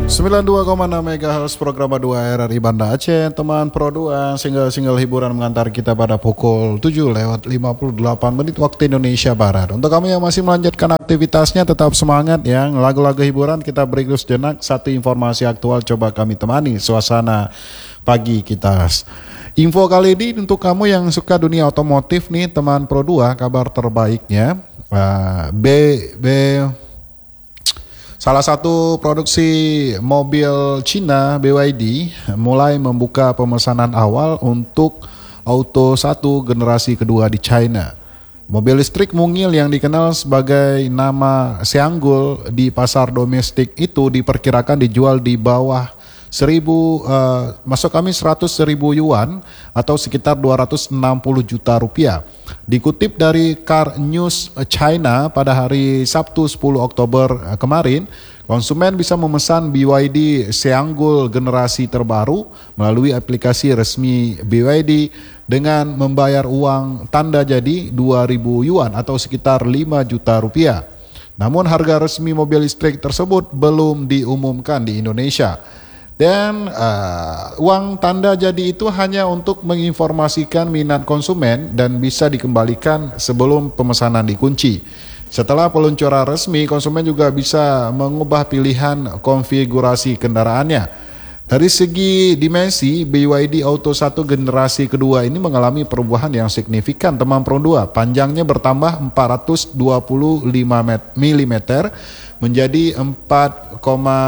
92,6 MHz program 2 RRI Banda Aceh. Teman Pro 2 single-single hiburan mengantar kita pada pukul 7:58 waktu Indonesia Barat. Untuk kamu yang masih melanjutkan aktivitasnya, tetap semangat ya. Lagu-lagu hiburan kita break dulu sejenak. Satu informasi aktual coba kami temani suasana pagi kita. Info kali ini untuk kamu yang suka dunia otomotif nih teman Pro 2, kabar terbaiknya salah satu produksi mobil Cina, BYD, mulai membuka pemesanan awal untuk Auto 1 generasi kedua di China. Mobil listrik mungil yang dikenal sebagai nama Seanggul di pasar domestik itu diperkirakan dijual di bawah 100.000 yuan atau sekitar 260 juta rupiah. Dikutip dari Car News China pada hari Sabtu 10 Oktober kemarin, konsumen bisa memesan BYD Seanggul generasi terbaru melalui aplikasi resmi BYD dengan membayar uang tanda jadi 2.000 yuan atau sekitar 5 juta rupiah. Namun harga resmi mobil listrik tersebut belum diumumkan di Indonesia. Dan uang tanda jadi itu hanya untuk menginformasikan minat konsumen dan bisa dikembalikan sebelum pemesanan dikunci. Setelah peluncuran resmi, konsumen juga bisa mengubah pilihan konfigurasi kendaraannya. Dari segi dimensi, BYD Auto 1 generasi kedua ini mengalami perubahan yang signifikan teman Pro 2. Panjangnya bertambah 425 mm menjadi 4.4205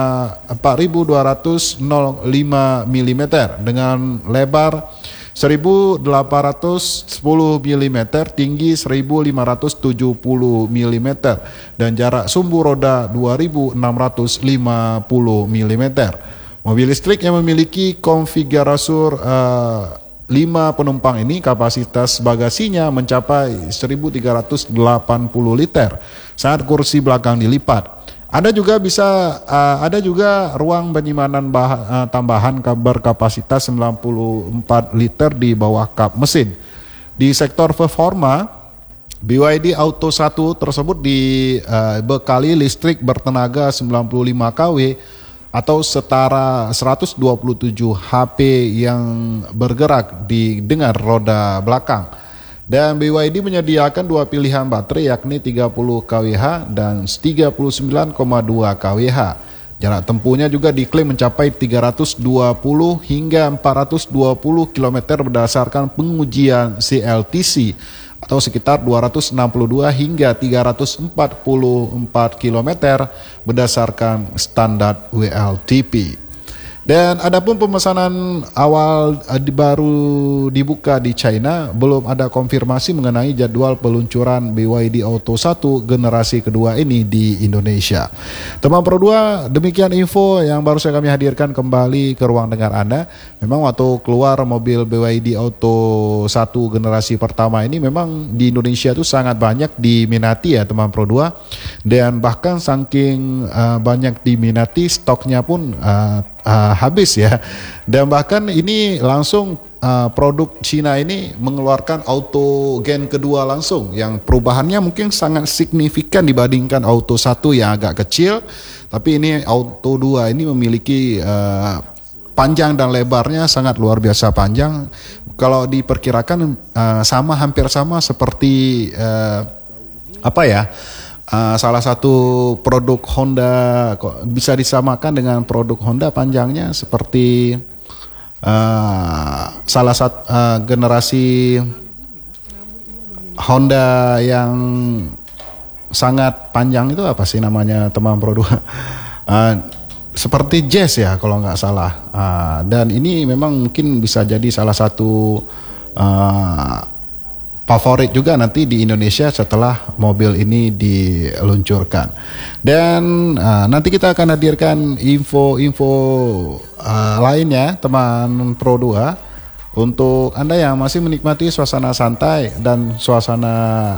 mm dengan lebar 1.810 mm, tinggi 1.570 mm dan jarak sumbu roda 2.650 mm. Mobil listrik yang memiliki konfigurasi 5 penumpang ini kapasitas bagasinya mencapai 1.380 liter saat kursi belakang dilipat. Ada juga ruang penyimpanan tambahan berkapasitas 94 liter di bawah kap mesin. Di sektor performa, BYD Auto 1 tersebut dibekali listrik bertenaga 95 kW atau setara 127 HP yang bergerak dengan roda belakang. Dan BYD menyediakan dua pilihan baterai yakni 30 kWh dan 39,2 kWh. Jarak tempuhnya juga diklaim mencapai 320 hingga 420 km berdasarkan pengujian CLTC atau sekitar 262 hingga 344 km berdasarkan standar WLTP. Dan adapun pemesanan awal baru dibuka di China, belum ada konfirmasi mengenai jadwal peluncuran BYD Auto 1 generasi kedua ini di Indonesia. Teman Pro 2, demikian info yang baru saya kami hadirkan kembali ke ruang dengar Anda. Memang waktu keluar mobil BYD Auto 1 generasi pertama ini memang di Indonesia itu sangat banyak diminati ya teman Pro 2. Dan bahkan saking banyak diminati, stoknya pun habis ya. Dan bahkan ini langsung produk Cina ini mengeluarkan Auto Gen kedua langsung yang perubahannya mungkin sangat signifikan dibandingkan Auto 1 yang agak kecil, tapi ini Auto 2 ini memiliki panjang dan lebarnya sangat luar biasa panjang. Kalau diperkirakan hampir sama seperti salah satu produk Honda, bisa disamakan dengan produk Honda panjangnya seperti salah satu generasi Honda yang sangat panjang itu apa sih namanya teman Pro 2? Seperti Jazz ya kalau nggak salah. Dan ini memang mungkin bisa jadi salah satu favorit juga nanti di Indonesia setelah mobil ini diluncurkan. Dan nanti kita akan hadirkan info-info lainnya teman Pro 2 untuk Anda yang masih menikmati suasana santai dan suasana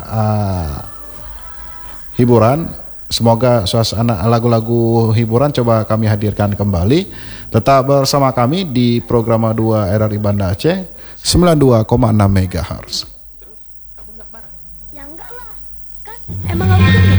hiburan. Semoga suasana lagu-lagu hiburan coba kami hadirkan kembali. Tetap bersama kami di program 2 RRI Banda Aceh 92,6 MHz. Ya enggak lah, kan emang aku